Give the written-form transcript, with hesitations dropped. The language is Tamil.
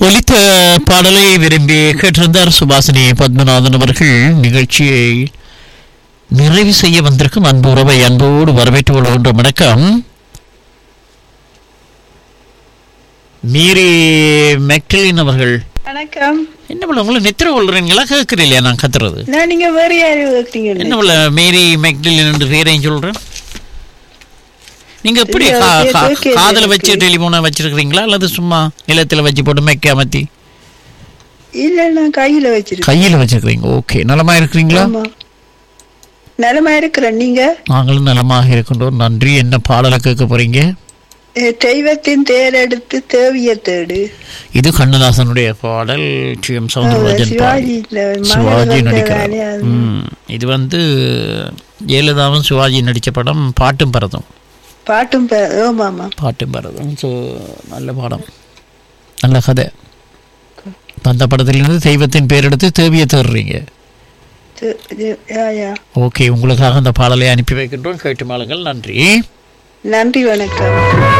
ஒலித்த பாடலை விரும்பி கேட்டிருந்தார் சுபாசினி பத்மநாதன் அவர்கள். நிகழ்ச்சியை நிறைவு செய்ய வந்திருக்கும் அன்பு உறவை அன்போடு வரவேற்றுக் கொள்கின்ற வணக்கம். மீரி மெக்டலின் அவர்கள் வணக்கம். என்ன போல உங்களை நெத்திர கொள்றீங்களா கேட்கறீங்களா? நான் கத்துறது நீங்க வேற யாரு கேக்குறீங்க? என்ன போல மேரி மெக்டலின் என்று பேரையும் சொல்றேன். நீங்க எப்படி காதல வச்சு டெலிபோனை வச்சிருக்கீங்களா அல்லது சும்மா நிலத்துல வச்சு போட்டு மெக்க அமர்த்தி? இல்ல, நான் கையில வச்சிருக்கேன். கையில வச்சிருக்கீங்க. ஓகே, நலமா இருக்கிறீங்களா? நலமா இருக்கிறேன். நீங்க? நாங்களும் நலமாக இருக்கின்றோம், நன்றி. என்ன பாடலை கேட்க போறீங்க? தெய்வத்தின் தேரெடுத்து தேவிய தேடு. இது கண்ணதாசனுடைய பாடல். டி.எம். சௌந்தரராஜன் சிவாஜி நடிக்கிறார். இது ஜெயலலிதாவும் சிவாஜி நடிச்ச படம் பாட்டும் பரதம். பாட்டும் பரதம். ஸோ நல்ல பாடம், நல்ல கதை. அந்த படத்திலிருந்து தெய்வத்தின் பேர் எடுத்து தேவியை தேடுறீங்க. ஓகே, உங்களுக்காக அந்த பாடலை அனுப்பி வைக்கின்றோம். கேட்டு மாளுங்கள். நன்றி. நன்றி, வணக்கம்.